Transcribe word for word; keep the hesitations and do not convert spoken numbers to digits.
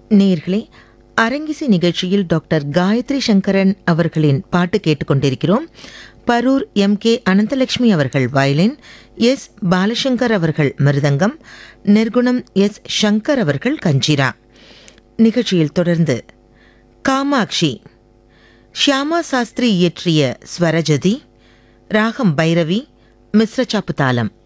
நேயர்களே, அரங்கிசை நிகழ்ச்சியில் டாக்டர் காயத்ரி சங்கரன் அவர்களின் பாட்டு கேட்டுக்கொண்டிருக்கிறோம். பரூர் எம் கே அனந்தலட்சுமி அவர்கள் வயலின், எஸ் பாலசங்கர் அவர்கள் மிருதங்கம், நிர்குணம் எஸ் சங்கர் அவர்கள் கஞ்சிரா. நிகழ்ச்சியில் தொடர்ந்து காமாட்சி, ஷியாமா சாஸ்திரி இயற்றிய ஸ்வரஜதி, ராகம் பைரவி, மிஸ்ர சாப்பு தாளம்.